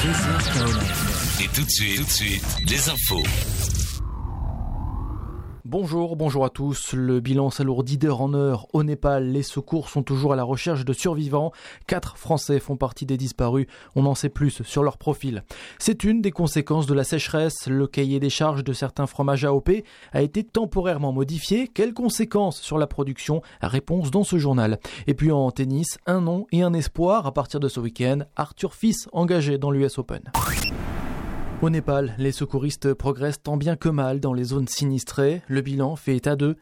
13h KONF. Et tout de suite, les infos. Bonjour à tous. Le bilan s'alourdit d'heure en heure. Au Népal, les secours sont toujours à la recherche de survivants. 4 Français font partie des disparus. On en sait plus sur leur profil. C'est une des conséquences de la sécheresse. Le cahier des charges de certains fromages AOP a été temporairement modifié. Quelles conséquences sur la production? Réponse dans ce journal. Et puis en tennis, un nom et un espoir à partir de ce week-end. Arthur Fils engagé dans l'US Open. Au Népal, les secouristes progressent tant bien que mal dans les zones sinistrées. Le bilan fait état de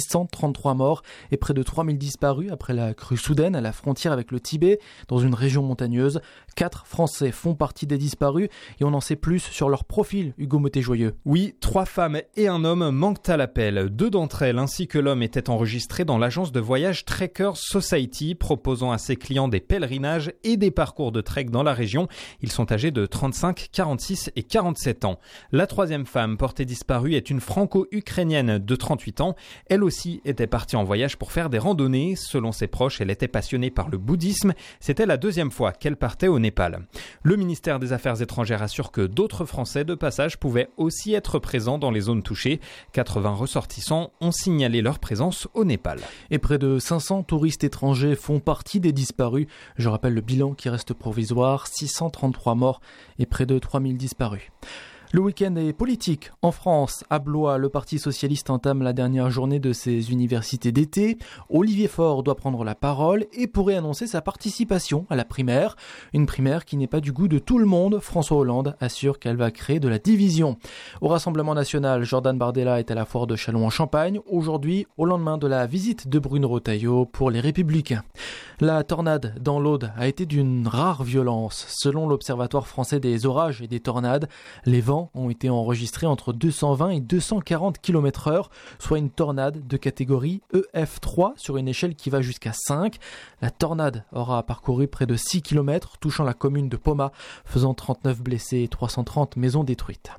633 morts et près de 3000 disparus après la crue soudaine à la frontière avec le Tibet, dans une région montagneuse. 4 Français font partie des disparus et on en sait plus sur leur profil, Hugo Motet-Joyeux. Oui, 3 femmes et un homme manquent à l'appel. 2 d'entre elles ainsi que l'homme étaient enregistrés dans l'agence de voyage Trekkers Society, proposant à ses clients des pèlerinages et des parcours de trek dans la région. Ils sont âgés de 35, 46 et 47 ans. La 3e femme portée disparue est une franco-ukrainienne de 38 ans. Elle aussi était partie en voyage pour faire des randonnées. Selon ses proches, elle était passionnée par le bouddhisme. C'était la 2e fois qu'elle partait au Népal. Le ministère des Affaires étrangères assure que d'autres Français de passage pouvaient aussi être présents dans les zones touchées. 80 ressortissants ont signalé leur présence au Népal. Et près de 500 touristes étrangers font partie des disparus. Je rappelle le bilan qui reste provisoire, 633 morts et près de 3000 disparus. Le week-end est politique. En France, à Blois, le Parti socialiste entame la dernière journée de ses universités d'été. Olivier Faure doit prendre la parole et pourrait annoncer sa participation à la primaire. Une primaire qui n'est pas du goût de tout le monde. François Hollande assure qu'elle va créer de la division. Au Rassemblement national, Jordan Bardella est à la foire de Châlons-en-Champagne. Aujourd'hui, au lendemain de la visite de Bruno Retailleau pour les Républicains. La tornade dans l'Aude a été d'une rare violence. Selon l'Observatoire français des orages et des tornades, les vents ont été enregistrés entre 220 et 240 km/h, soit une tornade de catégorie EF3 sur une échelle qui va jusqu'à 5. La tornade aura parcouru près de 6 km, touchant la commune de Poma, faisant 39 blessés et 330 maisons détruites.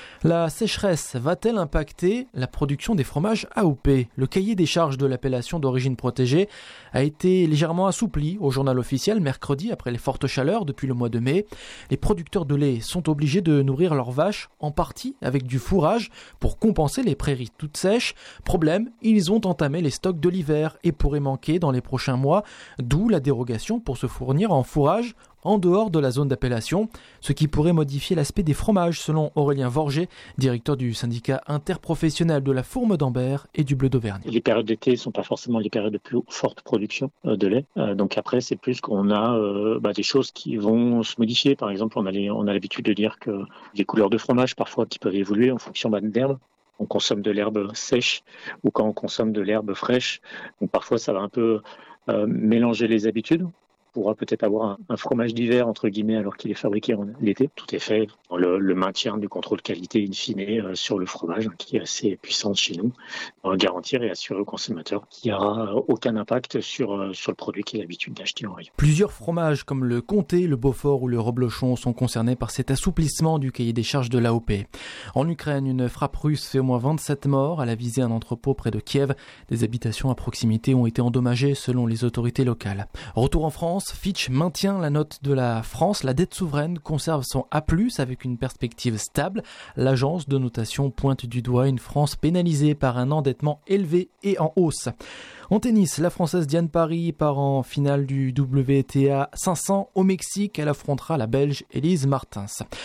La sécheresse va-t-elle impacter la production des fromages AOP? Le cahier des charges de l'appellation d'origine protégée a été légèrement assoupli au journal officiel mercredi après les fortes chaleurs depuis le mois de mai. Les producteurs de lait sont obligés de nourrir leurs vaches en partie avec du fourrage pour compenser les prairies toutes sèches. Problème, ils ont entamé les stocks de l'hiver et pourraient manquer dans les prochains mois, d'où la dérogation pour se fournir en fourrage en dehors de la zone d'appellation, ce qui pourrait modifier l'aspect des fromages selon Aurélien Vorger, directeur du syndicat interprofessionnel de la Fourme d'Ambert et du Bleu d'Auvergne. Les périodes d'été ne sont pas forcément les périodes de plus forte production de lait. Donc après, c'est plus qu'on a des choses qui vont se modifier. Par exemple, on a l'habitude de dire que les couleurs de fromage parfois qui peuvent évoluer en fonction de l'herbe. On consomme de l'herbe sèche ou quand on consomme de l'herbe fraîche. Donc parfois, ça va un peu mélanger les habitudes. On pourra peut-être avoir un fromage d'hiver, entre guillemets, alors qu'il est fabriqué en l'été. Tout est fait dans le maintien du contrôle qualité in fine sur le fromage, qui est assez puissant chez nous, pour garantir et assurer au consommateur qu'il n'y aura aucun impact sur le produit qu'il a l'habitude d'acheter en rayon. Plusieurs fromages comme le comté, le Beaufort ou le reblochon sont concernés par cet assouplissement du cahier des charges de l'AOP. En Ukraine, une frappe russe fait au moins 27 morts. Elle a visé un entrepôt près de Kiev. Des habitations à proximité ont été endommagées selon les autorités locales. Retour en France, Fitch maintient la note de la France. La dette souveraine conserve son A+, avec une perspective stable. L'agence de notation pointe du doigt une France pénalisée par un endettement élevé et en hausse. En tennis, la Française Diane Parry part en finale du WTA 500 au Mexique. Elle affrontera la Belge Elise Martins.